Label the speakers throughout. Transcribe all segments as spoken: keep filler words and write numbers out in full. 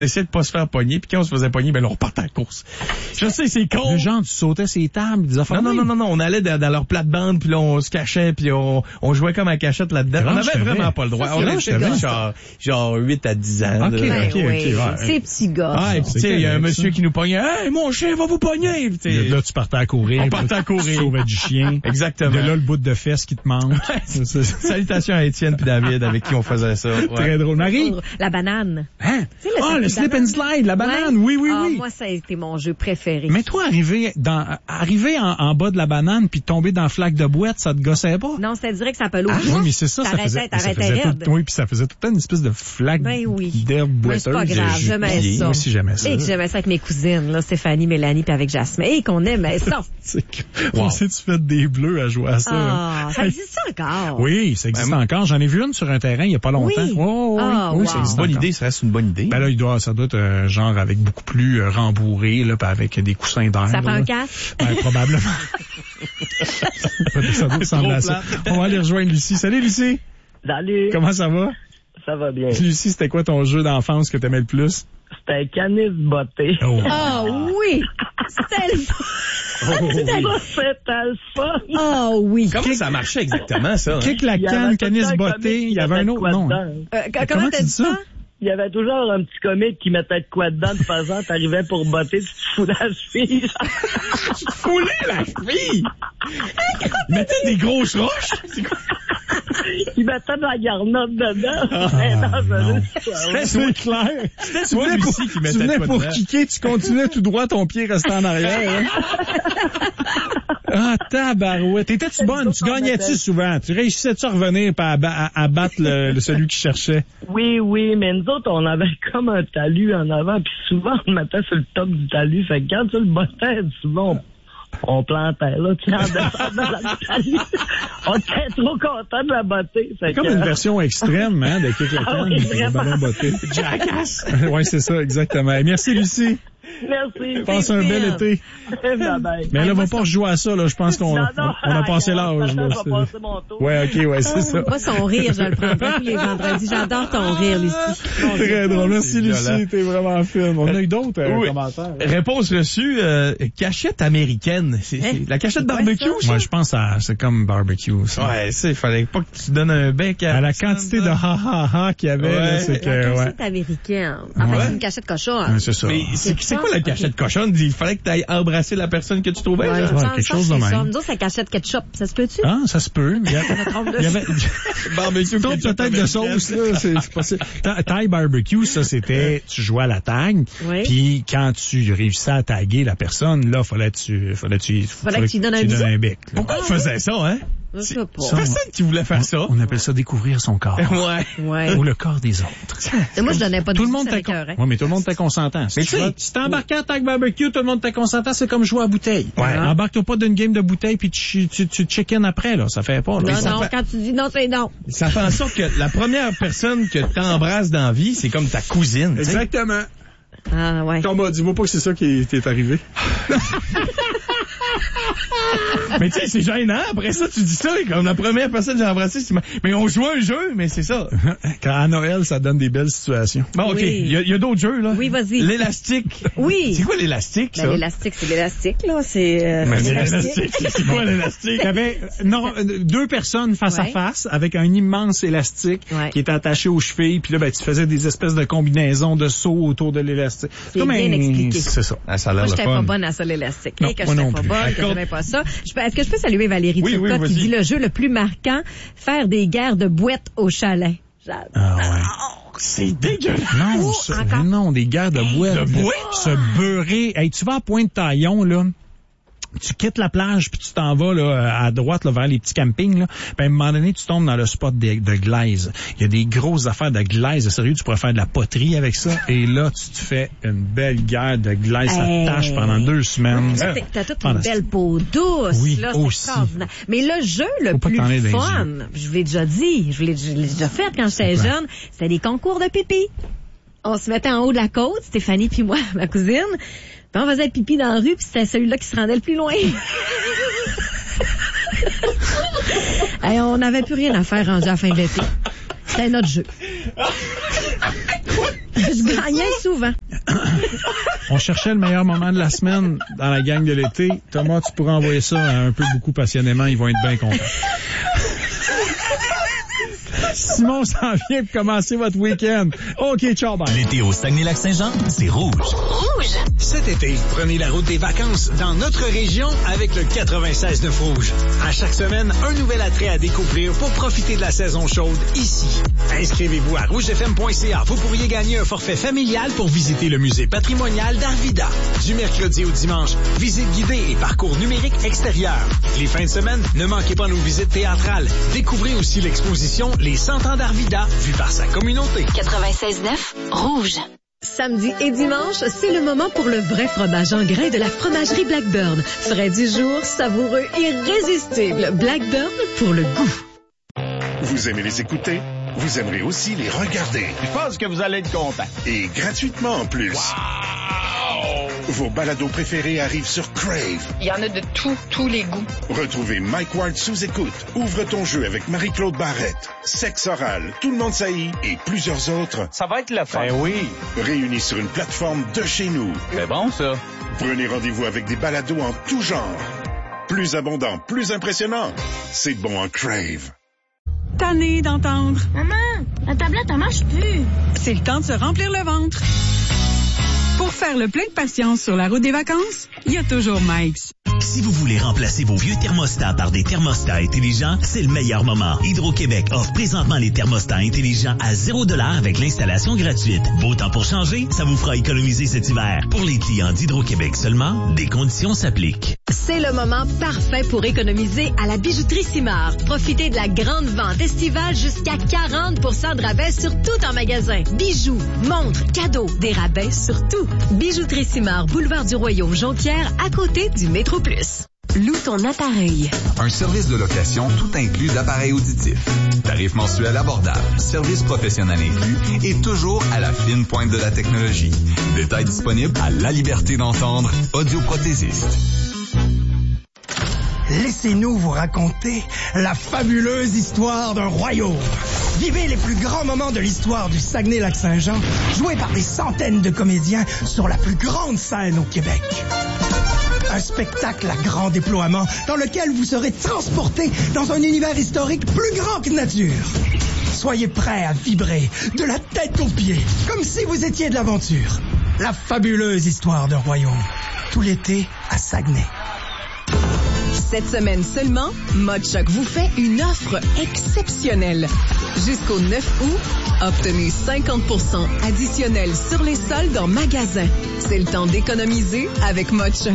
Speaker 1: essayer de pas se faire pogner, puis quand on se faisait pogner, ben là, on partait à la course. Je sais, c'est con.
Speaker 2: Le genre, tu sautais ses tables, des affaires.
Speaker 1: Non, non, non, non, non, on allait dans, dans leur plate-bande, puis là, on se cachait, puis on, on jouait comme à cachette là-dedans. On avait vraiment pas le droit.
Speaker 2: Ça,
Speaker 1: on
Speaker 2: était
Speaker 1: avait genre, genre huit à dix ans.
Speaker 2: OK,
Speaker 1: là.
Speaker 2: OK, OK. Ouais.
Speaker 3: Ces petits gars.
Speaker 1: Ah, et puis tu sais, il y a un monsieur qui nous pognait. Hey, mon chien va vous pogner! Puis,
Speaker 2: là, tu partais à courir.
Speaker 1: On partait à courir.
Speaker 2: Tu sauvais du chien.
Speaker 1: Exactement.
Speaker 2: De là, le bout de fesse qui te manque.
Speaker 1: Salutations à Étienne puis David, avec qui on faisait ça. Ouais.
Speaker 2: Très drôle. Marie?
Speaker 3: La banane.
Speaker 2: Hein?
Speaker 3: Ah,
Speaker 2: oh, le slip and slide, la banane.
Speaker 3: Ouais.
Speaker 2: Oui, oui,
Speaker 3: ah,
Speaker 2: oui.
Speaker 3: Moi, ça a été mon jeu préféré.
Speaker 2: Mais toi, arriver dans, arriver en, en bas de la banane puis tomber dans la flaque de boîte, ça te gossait pas?
Speaker 3: Non, c'était direct que ça pelouse.
Speaker 2: Ah, oui, mais c'est ça, ça faisait, ça faisait tout, oui, puis ça faisait tout le temps une espèce de flaque
Speaker 3: ben oui.
Speaker 2: d'herbe boiteuse.
Speaker 3: C'est pas grave, j'aimais ça.
Speaker 2: Moi aussi, j'aimais ça.
Speaker 3: Et que j'aimais ça avec mes cousines, là, Stéphanie, Mélanie, puis avec Jasmine. Et qu'on aimait ça.
Speaker 2: C'est que, wow. Si tu fais des bleus à jouer à ça.
Speaker 3: Ah, hein. Ça existe encore?
Speaker 2: Oui, ça existe ben, encore. J'en ai vu une sur un terrain il y a pas longtemps.
Speaker 3: Oui.
Speaker 2: Oh, oui,
Speaker 3: oh,
Speaker 2: oui,
Speaker 3: wow.
Speaker 2: ça existe
Speaker 1: une bonne
Speaker 2: encore.
Speaker 1: idée, ça reste une bonne idée.
Speaker 2: Ben là, il doit, ça doit être euh, genre avec beaucoup plus euh, rembourré, là, pis avec des coussins d'air.
Speaker 3: Ça prend
Speaker 2: là.
Speaker 3: un casque?
Speaker 2: Ben, probablement. Ça doit ressembler à ça. On va aller rejoindre Lucie. Salut, Lucie.
Speaker 4: Salut.
Speaker 2: Comment ça va?
Speaker 4: Ça va bien.
Speaker 2: Lucie, c'était quoi ton jeu d'enfance que t'aimais le plus?
Speaker 4: C'était canis botté.
Speaker 2: Oh,
Speaker 3: oh oui! C'était le fun!
Speaker 2: Oh,
Speaker 4: C'était le fun!
Speaker 3: Oh oui!
Speaker 1: Comment
Speaker 2: Kick...
Speaker 1: ça marchait exactement, ça?
Speaker 2: Kick la canne, canis botté, il y avait un autre nom.
Speaker 3: Euh, comment t'as dit ça?
Speaker 4: Il y avait toujours un petit comique qui mettait de quoi dedans de façant, t'arrivais pour botter, tu te fous la cheville.
Speaker 1: Tu te foulais la cheville? Il mettait des grosses roches?
Speaker 4: Il mettait de la garnotte dedans.
Speaker 2: Ah, non.
Speaker 4: C'était
Speaker 2: c'est clair.
Speaker 1: C'était toi, Lucie, qui mettait de quoi dedans.
Speaker 2: Tu venais pour kicker, tu continuais tout droit, ton pied restait en arrière. Hein? Ah, tabarouette. T'étais-tu bonne? Tu gagnais-tu souvent? Tu réussissais-tu à revenir à, à, à battre le, le, celui qui cherchait?
Speaker 4: Oui, oui, mais nous autres, on avait comme un talus en avant, puis souvent, on le mettait sur le top du talus. Fait que quand tu le bottais, souvent, on, on plantait, là, tu sais, en descendant le talus. On était trop contents de la botter.
Speaker 2: C'est comme que... une version extrême, hein, de Kick la canne,
Speaker 4: ah, oui,
Speaker 2: ballon botté.
Speaker 1: Jackass!
Speaker 2: Oui, c'est ça, exactement. Merci, Lucie.
Speaker 4: Merci.
Speaker 2: Passe un bel été.
Speaker 4: Bye bye.
Speaker 2: Mais là, va pas rejouer à ça, là. Je pense qu'on
Speaker 4: non, non,
Speaker 2: on a passé l'âge, là.
Speaker 4: Je vais passer mon tour.
Speaker 2: Ouais, ok, ouais, c'est ça.
Speaker 3: Moi, son rire, je le prendrai tous les vendredis. J'adore ton rire, Lucie. Bon,
Speaker 2: très drôle. Merci, Lucie. T'es vraiment fine. On a eu d'autres euh,
Speaker 1: oui.
Speaker 2: commentaires.
Speaker 1: Réponse reçue, euh, cachette américaine. C'est,
Speaker 3: hein?
Speaker 1: c'est la cachette barbecue, ça?
Speaker 2: Moi, je pense à, c'est comme barbecue, ça.
Speaker 1: Ouais, c'est, fallait pas que tu donnes un bec à...
Speaker 2: À la quantité de ha-ha-ha qu'il y avait,
Speaker 1: ouais.
Speaker 2: là, c'est que,
Speaker 3: la
Speaker 2: ouais.
Speaker 3: cachette américaine. En fait,
Speaker 2: ouais.
Speaker 3: c'est une cachette cochonne.
Speaker 2: Ouais, c'est ça.
Speaker 1: Mais c'est, c'est quoi la cachette okay. cochonne? Il fallait que tu ailles embrasser la personne que tu trouvais.
Speaker 3: Ouais,
Speaker 2: ouais, quelque chose de même.
Speaker 3: Nous autres, c'est cachette ketchup. Ça se peut-tu?
Speaker 2: Ah, ça se peut. Il y, a, il y avait...
Speaker 1: barbecue
Speaker 2: d'autres peut-être de sauce, là. C'est, c'est possible. Thai barbecue, ça, c'était, tu jouais à la tag.
Speaker 3: Oui.
Speaker 2: Puis quand tu réussissais à taguer la personne, là, fallait tu, fallait tu,
Speaker 3: fallait, fallait que tu lui donnes un,
Speaker 2: donnes un bec. Là.
Speaker 1: Pourquoi on faisait ça, hein?
Speaker 3: Je sais pas.
Speaker 1: C'est personne qui voulait faire
Speaker 2: on,
Speaker 1: ça.
Speaker 2: On appelle ça découvrir son corps.
Speaker 1: Ouais.
Speaker 3: ouais.
Speaker 2: Ou le corps des autres.
Speaker 3: Et moi, je donnais pas de
Speaker 2: tout le monde
Speaker 3: avec un, hein.
Speaker 2: Oui, mais tout le monde était consentant. Si tu si t'embarquais à tag barbecue, tout le monde était consentant, c'est comme jouer à bouteille.
Speaker 1: Ouais.
Speaker 2: Embarque-toi pas d'une game de bouteille puis tu, tu, tu chicken après, là. Ça fait pas, là.
Speaker 3: Non, non,
Speaker 1: fait...
Speaker 3: quand tu dis non, c'est non.
Speaker 1: Ça fait en sorte que la première personne que t'embrasses dans la vie, c'est comme ta cousine.
Speaker 2: Exactement.
Speaker 3: T'sais. Ah, ouais.
Speaker 2: Thomas, dis-moi pas que c'est ça qui t'est arrivé.
Speaker 1: Mais tu sais, c'est gênant. Après ça, tu dis ça, comme la première personne que j'ai embrassée, c'est... mais on joue un jeu, mais c'est ça.
Speaker 2: Quand à Noël, ça donne des belles situations.
Speaker 1: Bon, OK.
Speaker 3: Oui.
Speaker 1: Il y a, y a d'autres jeux, là.
Speaker 3: Oui, vas-y.
Speaker 1: L'élastique.
Speaker 3: Oui.
Speaker 1: C'est quoi l'élastique, ça?
Speaker 3: Ben, l'élastique, c'est l'élastique, là. C'est, euh,
Speaker 1: mais
Speaker 3: c'est
Speaker 1: l'élastique. C'est quoi l'élastique?
Speaker 2: Il y avait non, deux personnes face ouais. à face avec un immense élastique ouais. qui était attaché aux chevilles. Puis là, ben, tu faisais des espèces de combinaisons de sauts autour de l'élastique.
Speaker 3: C'est comme bien un... expliqué.
Speaker 2: C'est ça.
Speaker 1: Ah, ça a l'air
Speaker 3: moi,
Speaker 1: le
Speaker 3: j'étais
Speaker 1: fun.
Speaker 3: pas bonne à ça, l'élastique.
Speaker 2: Non,
Speaker 3: Et que
Speaker 2: moi
Speaker 3: j'étais
Speaker 2: non
Speaker 3: pas
Speaker 2: plus.
Speaker 3: bonne,
Speaker 1: D'accord.
Speaker 3: que j'aimais pas ça. Je peux, est-ce que je peux saluer Valérie
Speaker 1: oui,
Speaker 3: Turcotte
Speaker 1: oui,
Speaker 3: qui dit le jeu le plus marquant, faire des guerres de boîtes au chalet. J'adore.
Speaker 2: Ah ouais.
Speaker 1: C'est dégueulasse.
Speaker 2: Non,
Speaker 3: oh,
Speaker 2: ça, non, des guerres de boîtes.
Speaker 1: De boîtes?
Speaker 2: Se beurrer. Hey, tu vas à Pointe-Taillon, là. Tu quittes la plage puis tu t'en vas là à droite là vers les petits campings là. Puis à un moment donné tu tombes dans le spot de, de glaise. Il y a des grosses affaires de glaise. Sérieux, tu pourrais faire de la poterie avec ça. Et là tu te fais une belle guerre de glaise. Hey. Ça tâche pendant deux semaines.
Speaker 3: T'as, t'as toute une belle peau douce.
Speaker 2: Oui,
Speaker 3: là,
Speaker 2: aussi.
Speaker 3: Mais le jeu le
Speaker 2: Faut
Speaker 3: plus fun, je vous l'ai déjà dit, je vous l'ai, je l'ai déjà fait quand j'étais jeune, c'était des concours de pipi. On se mettait en haut de la côte, Stéphanie puis moi, ma cousine. Puis on faisait pipi dans la rue, puis c'était celui-là qui se rendait le plus loin. Et on n'avait plus rien à faire rendu à la fin de l'été. C'était notre jeu. Je gagnais souvent.
Speaker 2: On cherchait le meilleur moment de la semaine dans la gang de l'été. Thomas, tu pourras envoyer ça un peu beaucoup passionnément. Ils vont être bien contents. Simon s'en vient pour commencer votre week-end. OK, ciao, bye.
Speaker 5: L'été au Saguenay-Lac-Saint-Jean, c'est rouge.
Speaker 6: Rouge!
Speaker 7: Cet été, prenez la route des vacances dans notre région avec le quatre-vingt-seize neuf Rouge. À chaque semaine, un nouvel attrait à découvrir pour profiter de la saison chaude ici. Inscrivez-vous à rouge f m point c a. Vous pourriez gagner un forfait familial pour visiter le musée patrimonial d'Arvida. Du mercredi au dimanche, visite guidée et parcours numérique extérieur. Les fins de semaine, ne manquez pas nos visites théâtrales. Découvrez aussi l'exposition Les cent ans d'Arvida, vue par sa communauté.
Speaker 6: quatre-vingt-seize neuf Rouge.
Speaker 3: Samedi et dimanche, c'est le moment pour le vrai fromage en grains de la fromagerie Blackburn. Frais du jour, savoureux, irrésistible. Blackburn pour le goût.
Speaker 8: Vous aimez les écouter? Vous aimerez aussi les regarder.
Speaker 9: Je pense que vous allez être content.
Speaker 8: Et gratuitement en plus.
Speaker 9: Wow!
Speaker 8: Vos balados préférés arrivent sur Crave.
Speaker 10: Il y en a de tous, tous les goûts.
Speaker 8: Retrouvez Mike Ward sous écoute. Ouvre ton jeu avec Marie-Claude Barrette. Sexe oral, Tout le monde saillit et plusieurs autres.
Speaker 9: Ça va être le fun. Ben oui.
Speaker 8: Réunis sur une plateforme de chez nous.
Speaker 9: C'est bon, ça.
Speaker 8: Prenez rendez-vous avec des balados en tout genre. Plus abondant, plus impressionnant. C'est bon en Crave.
Speaker 11: Tanné d'entendre.
Speaker 12: Maman, la tablette, elle marche plus.
Speaker 11: C'est le temps de se remplir le ventre. Pour faire le plein de patience sur la route des vacances, il y a toujours Mike's.
Speaker 5: Si vous voulez remplacer vos vieux thermostats par des thermostats intelligents, c'est le meilleur moment. Hydro-Québec offre présentement les thermostats intelligents à zéro dollar avec l'installation gratuite. Beau temps pour changer, ça vous fera économiser cet hiver. Pour les clients d'Hydro-Québec seulement, des conditions s'appliquent.
Speaker 3: C'est le moment parfait pour économiser à la bijouterie Simard. Profitez de la grande vente estivale jusqu'à quarante pour cent de rabais sur tout en magasin. Bijoux, montres, cadeaux, des rabais sur tout. Bijouterie Simard, boulevard du Royaume, Jonquière, à côté du Métro Plus. Loue ton appareil.
Speaker 13: Un service de location tout inclus d'appareils auditifs. Tarif mensuel abordable, service professionnel inclus et toujours à la fine pointe de la technologie. Détails disponibles à La Liberté d'entendre, audioprothésiste.
Speaker 14: Laissez-nous vous raconter la fabuleuse histoire d'un royaume. Vivez les plus grands moments de l'histoire du Saguenay-Lac-Saint-Jean, joués par des centaines de comédiens sur la plus grande scène au Québec. Un spectacle à grand déploiement dans lequel vous serez transporté dans un univers historique plus grand que nature. Soyez prêts à vibrer de la tête aux pieds, comme si vous étiez de l'aventure. La fabuleuse histoire d'un royaume. Tout l'été à Saguenay.
Speaker 15: Cette semaine seulement, Mod Choc vous fait une offre exceptionnelle. Jusqu'au neuf août, obtenez cinquante pour cent additionnel sur les soldes en magasin. C'est le temps d'économiser avec Mod Choc.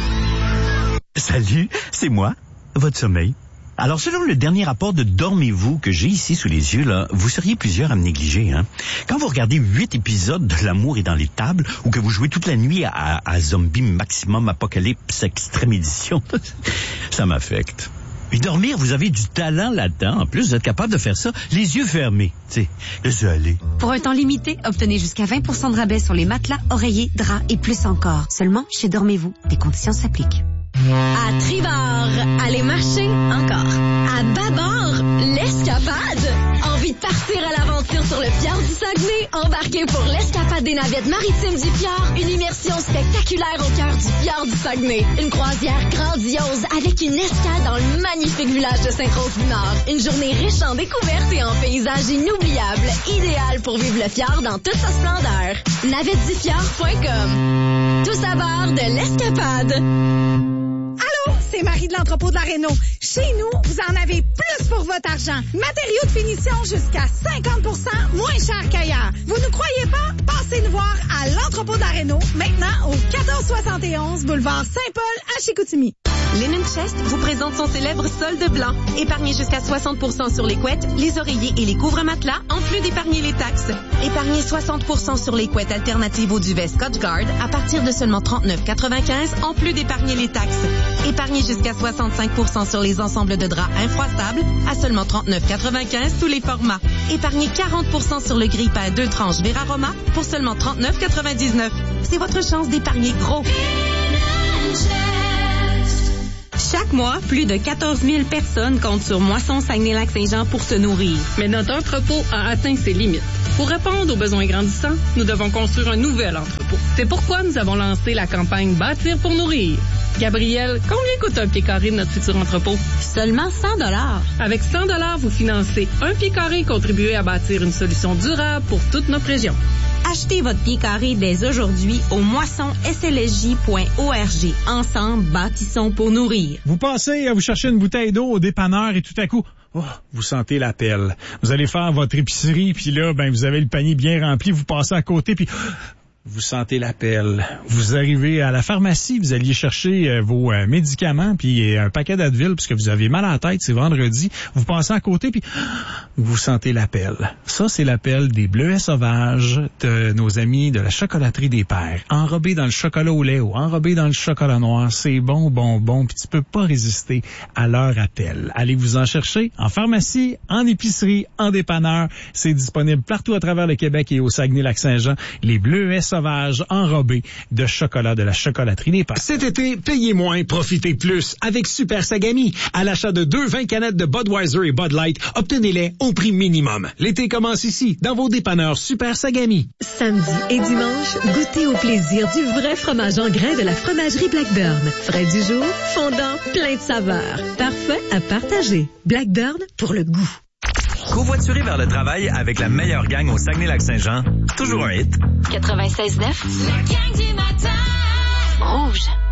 Speaker 16: Salut, c'est moi, votre sommeil. Alors, selon le dernier rapport de Dormez-vous que j'ai ici sous les yeux, là, vous seriez plusieurs à me négliger, hein. Quand vous regardez huit épisodes de L'amour est dans les tables, ou que vous jouez toute la nuit à, à Zombie Maximum Apocalypse Extrême Édition, ça m'affecte. Et dormir, vous avez du talent là-dedans. En plus, vous êtes capable de faire ça les yeux fermés. Tu sais, laissez aller.
Speaker 17: Pour un temps limité, obtenez jusqu'à vingt pour cent de rabais sur les matelas, oreillers, draps et plus encore. Seulement chez Dormez-vous. Des conditions s'appliquent.
Speaker 3: À tribord, allez marcher encore. À bâbord, l'escapade. Envie de partir à l'aventure sur le fjord du Saguenay? Embarquez pour l'escapade des navettes maritimes du fjord. Une immersion spectaculaire au cœur du fjord du Saguenay. Une croisière grandiose avec une escale dans le magnifique village de Sainte-Rose-du-Nord. Une journée riche en découvertes et en paysages inoubliables. Idéal pour vivre le fjord dans toute sa splendeur. navettes du fjord point com. Tous à bord de l'escapade.
Speaker 18: Allô, c'est Marie de l'entrepôt de la Réno. Chez nous, vous en avez plus pour votre argent. Matériaux de finition jusqu'à cinquante pour cent moins cher qu'ailleurs. Vous ne croyez pas? Passez nous voir à l'entrepôt de la Réno, maintenant au quatorze soixante et onze boulevard Saint-Paul à Chicoutimi.
Speaker 15: Linen Chest vous présente son célèbre solde blanc. Épargnez jusqu'à soixante pour cent sur les couettes, les oreillers et les couvre-matelas, en plus d'épargner les taxes. Épargnez soixante pour cent sur les couettes alternatives au duvet Scotchgard à partir de seulement trente-neuf quatre-vingt-quinze, en plus d'épargner les taxes. Épargnez jusqu'à soixante-cinq pour cent sur les ensembles de draps infroissables à seulement trente-neuf quatre-vingt-quinze tous les formats. Épargnez quarante pour cent sur le grille-pain deux tranches Veraroma pour seulement trente-neuf quatre-vingt-dix-neuf. C'est votre chance d'épargner gros.
Speaker 19: Chaque mois, plus de quatorze mille personnes comptent sur Moisson Saguenay-Lac-Saint-Jean pour se nourrir.
Speaker 20: Mais notre entrepôt a atteint ses limites. Pour répondre aux besoins grandissants, nous devons construire un nouvel entrepôt. C'est pourquoi nous avons lancé la campagne Bâtir pour nourrir. Gabriel, combien coûte un pied carré de notre futur entrepôt?
Speaker 19: Seulement cent dollars.
Speaker 20: Avec cent dollars, vous financez un pied carré et contribuez à bâtir une solution durable pour toute notre région.
Speaker 19: Achetez votre pied carré dès aujourd'hui au moisson s l s j point org. Ensemble, bâtissons pour nourrir.
Speaker 2: Vous passez à vous chercher une bouteille d'eau au dépanneur et tout à coup, oh, vous sentez l'appel. Vous allez faire votre épicerie, puis là, ben vous avez le panier bien rempli, vous passez à côté, puis vous sentez l'appel. Vous arrivez à la pharmacie, vous alliez chercher euh, vos euh, médicaments, puis euh, un paquet d'Advil, parce que vous avez mal à la tête, c'est vendredi. Vous passez à côté, puis vous sentez l'appel. Ça, c'est l'appel des bleuets sauvages de nos amis de la chocolaterie des Pères. Enrobés dans le chocolat au lait ou enrobés dans le chocolat noir. C'est bon, bon, bon, puis tu peux pas résister à leur appel. Allez vous en chercher en pharmacie, en épicerie, en dépanneur. C'est disponible partout à travers le Québec et au Saguenay-Lac-Saint-Jean. Les bleuets sauvages enrobés de chocolat de la chocolaterie des Pères.
Speaker 7: Cet été, payez moins, profitez plus avec Super Sagami. À l'achat de deux vingt canettes de Budweiser et Bud Light, obtenez-les au prix minimum. L'été commence ici, dans vos dépanneurs Super Sagami.
Speaker 21: Samedi et dimanche, goûtez au plaisir du vrai fromage en grains de la fromagerie Blackburn. Frais du jour, fondant, plein de saveurs. Parfait à partager. Blackburn pour le goût.
Speaker 22: Covoiturer vers le travail avec la meilleure gang au Saguenay-Lac-Saint-Jean. Toujours un hit.
Speaker 6: quatre-vingt-seize neuf. La gang du matin. Rouge.